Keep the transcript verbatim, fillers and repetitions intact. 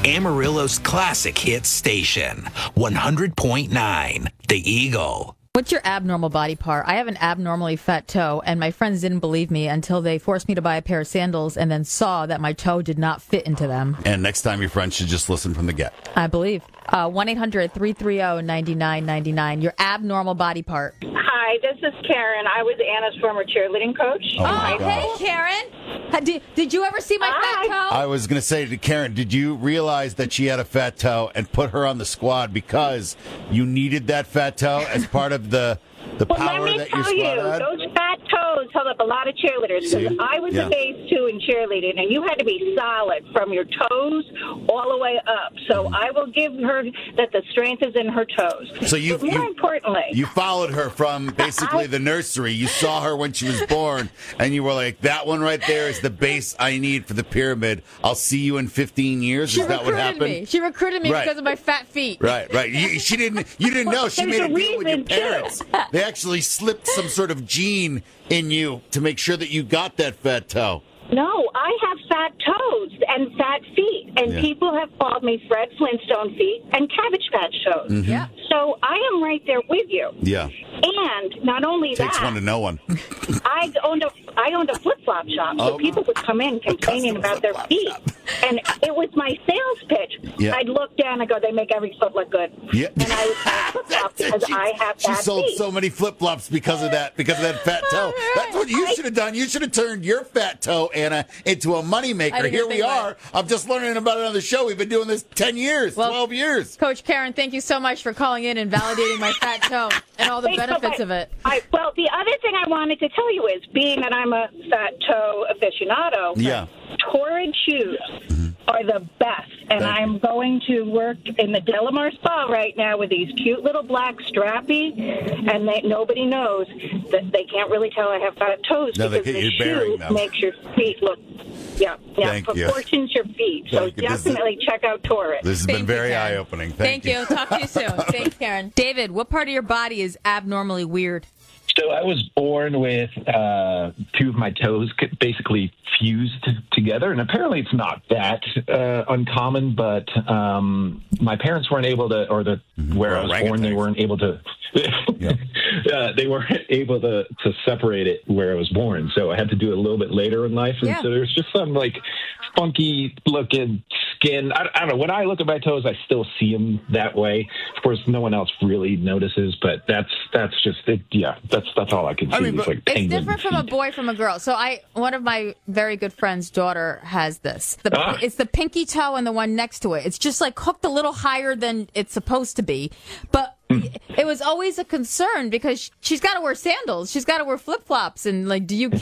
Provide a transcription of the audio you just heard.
Amarillo's classic hit station, one hundred point nine, The Eagle. What's your abnormal body part? I have an abnormally fat toe, and my friends didn't believe me until they forced me to buy a pair of sandals and then saw that my toe did not fit into them. And next time your friends should just listen from the get. I believe. Uh, one eight hundred three three zero nine nine nine nine. Your abnormal body part. Hi, this is Karen. I was Anna's former cheerleading coach. Oh, Oh, hey, Karen. Ha- Did, did you ever see my Hi. fat toe? I was going to say to Karen, did you realize that she had a fat toe and put her on the squad because you needed that fat toe as part of the the Well, power let me that your tell you, squad had? those fat toes held up a lot of cheerleaders. See? Because I was Yeah. a base two in cheerleading, and you had to be solid from your toes all the way up. So Mm-hmm. I will give her that the strength is in her toes. So you, but more you, importantly, you followed her from basically the nursery. You saw her when she was born, and you were like, that one right there is the base I need for the pyramid. I'll see you in fifteen years. She Is that what recruited happened? me. She recruited me Right. because of my fat feet. Right, right. You, she didn't. You didn't know. She There's made a a deal with your reason, too. parents. They actually slipped some sort of gene in you to make sure that you got that fat toe. no, I have fat toes and fat feet, and Yeah. people have called me Fred Flintstone feet and Cabbage Patch toes. Mm-hmm. Yeah. So I am right there with you. Yeah, And not only takes that, one to know one. I owned a I owned a flip flop shop, so Oh. people would come in complaining about their feet, and it was my sales pitch. Yeah. I'd look down and go, "They make every foot look good," Yeah. and I would sell flip flops because She- I have She fat sold feet. so many flip flops because of that, because of that fat toe. That's what you should have done. You should have turned your fat toe, Anna, into a I moneymaker. didn't Here even we think about are. it. I'm just learning about it on the show. We've been doing this ten years, Well- twelve years. Coach Karen, thank you so much for calling in and validating my fat toe and all the Wait, so benefits I- of it. I, well, the other thing I wanted to tell you is, being that I'm a fat toe aficionado, Yeah. Torrid shoes are the best, and Thank you. I'm going to work in the Delamar Spa right now with these cute little black strappy, and they, nobody knows that they can't really tell I have fat toes No, they because get the you bearing shoe them. makes your feet look, yeah, yeah, Thank you. proportions your feet. So Thank you. This is- definitely check out Torrid. This has Thank been you, very Karen. eye-opening. Thank, Thank, you. Talk to you soon. Thanks, Karen. David, what part of your body is abnormally weird? So I was born with uh, two of my toes c- basically fused together, and apparently it's not that uh, uncommon. But um, my parents weren't able to, or the where Well, I was born, they orangutans. weren't able to. uh, they weren't able to to separate it where I was born, so I had to do it a little bit later in life, and Yeah. so there's just some like funky looking skin. I, I don't know. When I look at my toes, I still see them that way. Of course, no one else really notices, but that's that's just it. Yeah, that's that's all I can see. I mean, It's but- like It's penguin different from a feet. boy from a girl. So I, one of my very good friend's daughter has this. The, Ah. It's the pinky toe and the one next to it. It's just like hooked a little higher than it's supposed to be. But it was always a concern because she's got to wear sandals. She's got to wear flip flops. And like, do you